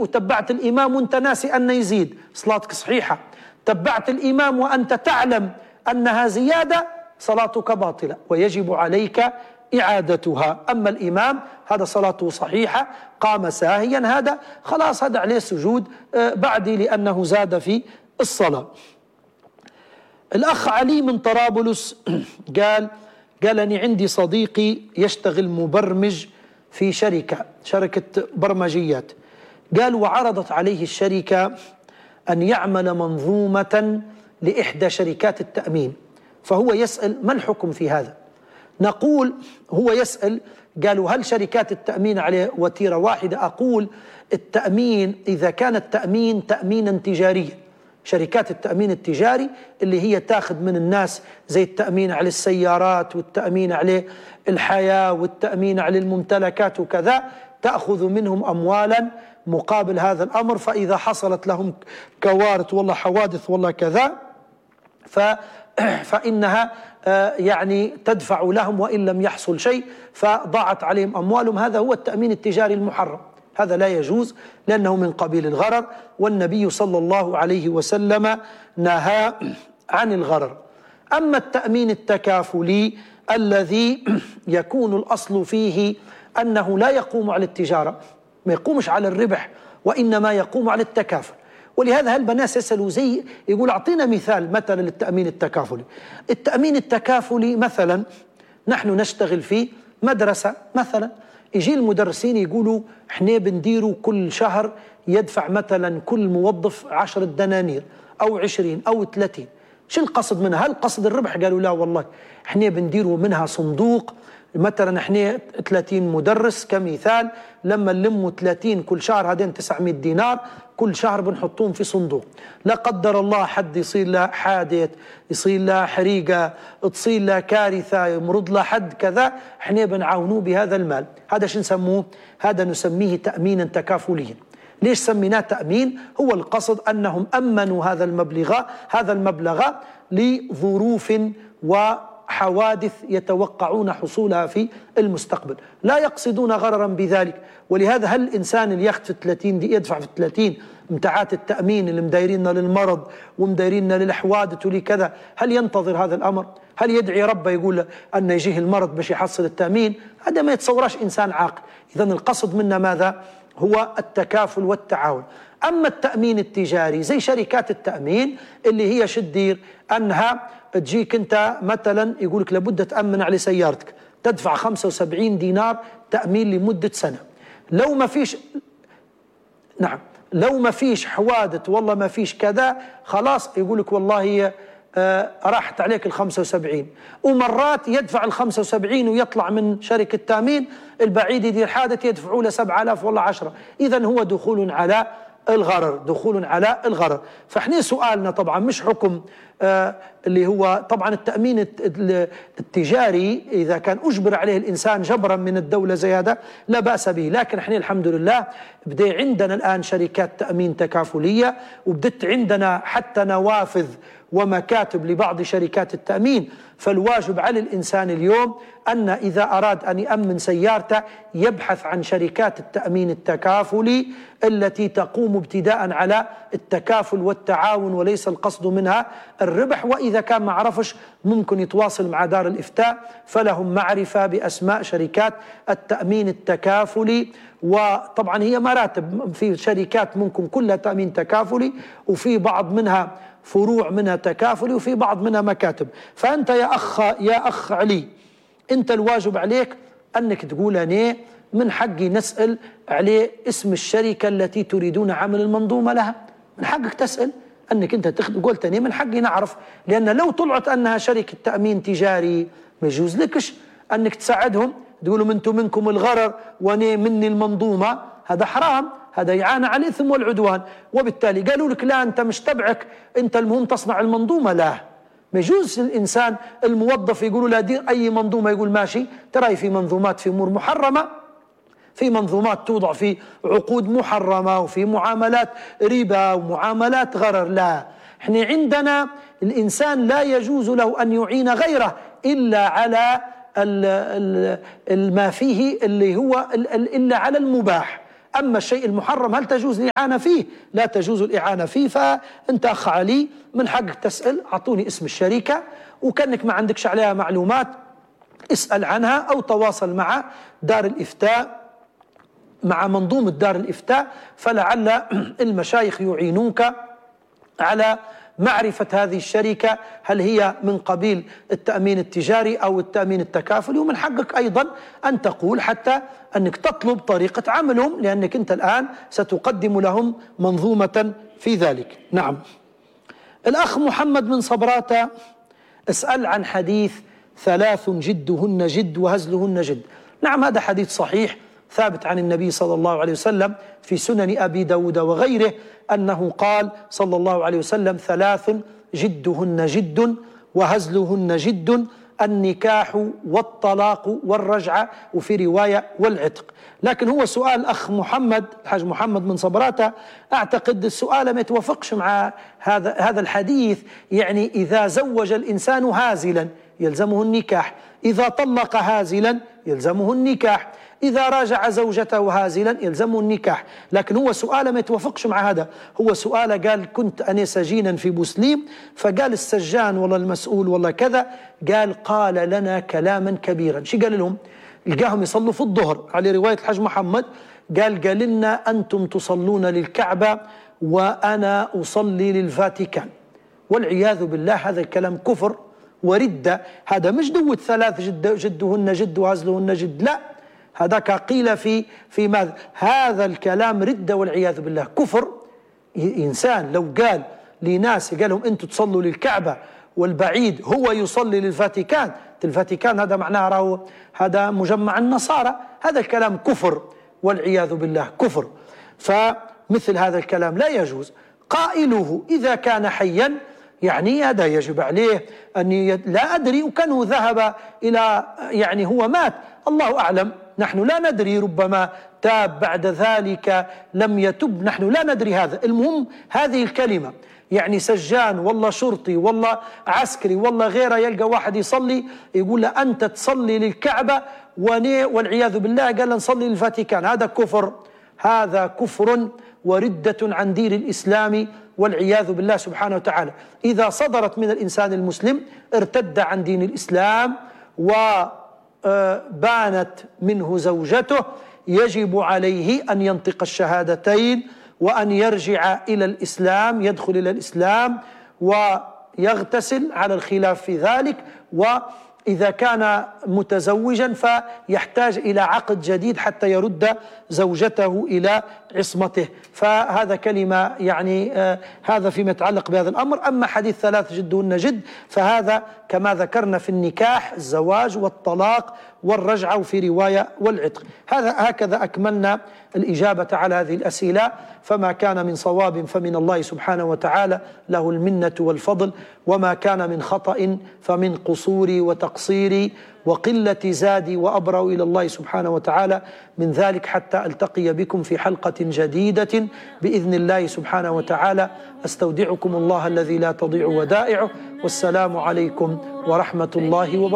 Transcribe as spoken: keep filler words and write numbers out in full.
وتبعت الإمام وأنت ناسي أن يزيد، صلاتك صحيحة. تبعت الإمام وأنت تعلم أنها زيادة، صلاتك باطلة ويجب عليك إعادتها. أما الإمام هذا صلاته صحيحة، قام ساهيا، هذا خلاص هذا عليه سجود بعدي لأنه زاد في الصلاة. الأخ علي من طرابلس قال قال أني عندي صديقي يشتغل مبرمج في شركة شركة برمجيات، قال وعرضت عليه الشركة أن يعمل منظومة لإحدى شركات التأمين، فهو يسأل ما الحكم في هذا؟ نقول هو يسأل، قالوا هل شركات التأمين عليه وتيرة واحدة؟ أقول التأمين إذا كان التأمين تأمينا تجاريا، شركات التأمين التجاري اللي هي تاخذ من الناس زي التأمين على السيارات والتأمين على الحياة والتأمين على الممتلكات وكذا، تأخذ منهم أموالا مقابل هذا الأمر، فإذا حصلت لهم كوارث والله حوادث والله كذا ف فإنها يعني تدفع لهم وإن لم يحصل شيء فضاعت عليهم أموالهم. هذا هو التأمين التجاري المحرم، هذا لا يجوز لأنه من قبيل الغرر، والنبي صلى الله عليه وسلم نهى عن الغرر. أما التأمين التكافلي الذي يكون الأصل فيه أنه لا يقوم على التجارة، ما يقومش على الربح وإنما يقوم على التكافل، ولهذا هالبناس يسألوا زي يقول أعطينا مثال مثلا للتأمين التكافلي. التأمين التكافلي مثلا نحن نشتغل في مدرسة مثلا، يجي المدرسين يقولوا احنا بنديروا كل شهر يدفع مثلا كل موظف عشرة دنانير أو عشرين أو ثلاثين، شو القصد منها؟ هل قصد الربح؟ قالوا لا والله احنا بنديروا منها صندوق، مثلا احنا ثلاثين مدرس كمثال، لما نلموا ثلاثين كل شهر هذين تسعمائة دينار كل شهر بنحطوهم في صندوق، لا قدر الله حد يصير له حادث، يصير له حريقة، تصير له كارثة، يمرض له حد كذا، احنا بنعاونوه بهذا المال. هذا شو نسموه؟ هذا نسميه تأمينا تكافليا. ليش سميناه تأمين؟ هو القصد أنهم أمنوا هذا المبلغ هذا المبلغ لظروف و حوادث يتوقعون حصولها في المستقبل، لا يقصدون غررا بذلك. ولهذا هل الإنسان اللي ياخذ في ثلاثين دي يدفع في ثلاثين متاعات التأمين اللي مدايريننا للمرض ومدايريننا للحوادث ولكذا، هل ينتظر هذا الأمر؟ هل يدعي ربه يقول أن يجيه المرض باش يحصل التأمين؟ هذا ما يتصورش إنسان عاقل. إذن القصد منا ماذا؟ هو التكافل والتعاون. أما التأمين التجاري زي شركات التأمين اللي هي شدير أنها تجيك أنت مثلا يقولك لابد تأمن على سيارتك، تدفع خمسة وسبعين دينار تأمين لمدة سنة، لو ما فيش نعم لو ما فيش حوادث والله ما فيش كذا خلاص يقولك والله آه راحت عليك ال خمسة وسبعين. ومرات يدفع ال خمسة وسبعين ويطلع من شركة تأمين البعيد يدير حادث يدفعوا له سبعة آلاف والله عشرة. إذن هو دخول على الغرر، دخول على الغرر. فاحنا سؤالنا طبعا مش حكم آه اللي هو طبعا التأمين التجاري إذا كان أجبر عليه الإنسان جبرا من الدولة زي هذا لا بأس به، لكن احنا الحمد لله بدأ عندنا الآن شركات تأمين تكافلية، وبدت عندنا حتى نوافذ ومكاتب لبعض شركات التأمين. فالواجب على الإنسان اليوم أن إذا أراد أن يأمن سيارته يبحث عن شركات التأمين التكافلي التي تقوم ابتداء على التكافل والتعاون وليس القصد منها الربح. وإذا كان ما عرفش ممكن يتواصل مع دار الإفتاء فلهم معرفة بأسماء شركات التأمين التكافلي. وطبعا هي مراتب، في شركات ممكن كلها تأمين تكافلي وفي بعض منها فروع منها تكافلي وفي بعض منها مكاتب. فأنت يا أخ يا أخ علي أنت الواجب عليك أنك تقول أنا من حقي نسأل عليه اسم الشركة التي تريدون عمل المنظومة لها، من حقك تسأل أنك أنت تخد... قلت أنا من حقي نعرف، لأن لو طلعت أنها شركة تأمين تجاري ما يجوز لكش أنك تساعدهم تقولوا منتم منكم الغرر وأنا مني المنظومة، هذا حرام، هذا يعانى على الإثم والعدوان. وبالتالي قالوا لك لا أنت مش تبعك، أنت المهم تصنع المنظومة. لا، ما يجوز الإنسان الموظف يقولوا لا دير أي منظومة يقول ماشي. ترى في منظومات في أمور محرمة، في منظومات توضع في عقود محرمة وفي معاملات ربا ومعاملات غرر. لا، احنا عندنا الإنسان لا يجوز له أن يعين غيره إلا على ما فيه اللي هو إلا على المباح. أما الشيء المحرم هل تجوز الإعانة فيه؟ لا تجوز الإعانة فيه. فأنت أخ علي من حقك تسأل، أعطوني اسم الشركة، وكأنك ما عندكش عليها معلومات اسأل عنها أو تواصل مع دار الإفتاء، مع منظومة دار الإفتاء، فلعل المشايخ يعينوك على معرفة هذه الشركة هل هي من قبيل التأمين التجاري أو التأمين التكافلي. ومن حقك أيضا أن تقول حتى أنك تطلب طريقة عملهم، لأنك أنت الآن ستقدم لهم منظومة في ذلك. نعم. الأخ محمد من صبراتة اسأل عن حديث ثلاث جدهن جد وهزلهن جد. نعم، هذا حديث صحيح ثابت عن النبي صلى الله عليه وسلم في سنن أبي داود وغيره، أنه قال صلى الله عليه وسلم: ثلاث جدهن جد وهزلهن جد، النكاح والطلاق والرجعة، وفي رواية والعتق. لكن هو سؤال الأخ محمد الحاج محمد من صبراتة، أعتقد السؤال ما يتوافقش مع هذا هذا الحديث. يعني إذا زوج الإنسان هازلا يلزمه النكاح، إذا طلق هازلا يلزمه النكاح، إذا راجع زوجته هازلا يلزمه النكاح. لكن هو سؤال ما يتوافقش مع هذا. هو سؤال قال: كنت أنا سجينا في بوسليم، فقال السجان والله المسؤول والله كذا، قال قال لنا كلاما كبيرا. شي قال لهم؟ لقاهم يصلوا في الظهر على رواية الحاج محمد، قال قال لنا: أنتم تصلون للكعبة وأنا أصلي للفاتيكان. والعياذ بالله هذا الكلام كفر وردة. هذا مش دوة ثلاث جد جدهن جد وهزلهن جد، لا، هذاك قيل في في ماذا؟ هذا الكلام ردة والعياذ بالله كفر. إنسان لو قال لناس قال لهم أنتم تصلوا للكعبة والبعيد هو يصلي للفاتيكان، الفاتيكان هذا معناه راهو هذا مجمع النصارى، هذا الكلام كفر والعياذ بالله كفر. فمثل هذا الكلام لا يجوز. قائله إذا كان حيا يعني هذا يجب عليه أن ي... لا أدري، وكانه ذهب إلى يعني هو مات، الله أعلم، نحن لا ندري، ربما تاب بعد ذلك لم يتب، نحن لا ندري هذا. المهم هذه الكلمة، يعني سجان والله شرطي والله عسكري والله غيره، يلقى واحد يصلي يقول له أنت تصلي للكعبة والعياذ بالله قال نصلي للفاتيكان، هذا كفر، هذا كفر وردة عن دين الإسلام والعياذ بالله سبحانه وتعالى. إذا صدرت من الإنسان المسلم ارتد عن دين الإسلام وبانت منه زوجته، يجب عليه أن ينطق الشهادتين وأن يرجع إلى الإسلام، يدخل إلى الإسلام ويغتسل على الخلاف في ذلك. وإذا كان متزوجا فيحتاج إلى عقد جديد حتى يرد زوجته إلى عصمته. فهذا كلمة يعني آه هذا فيما يتعلق بهذا الأمر. أما حديث ثلاث جدهن جد فهذا كما ذكرنا في النكاح الزواج والطلاق والرجعة وفي رواية والعتق. هذا هكذا أكملنا الإجابة على هذه الأسئلة، فما كان من صواب فمن الله سبحانه وتعالى له المنة والفضل، وما كان من خطأ فمن قصوري وتقصيري وقلة زادي وأبرأ إلى الله سبحانه وتعالى من ذلك، حتى ألتقي بكم في حلقة جديدة بإذن الله سبحانه وتعالى. أستودعكم الله الذي لا تضيع ودائعه، والسلام عليكم ورحمة الله وبركاته.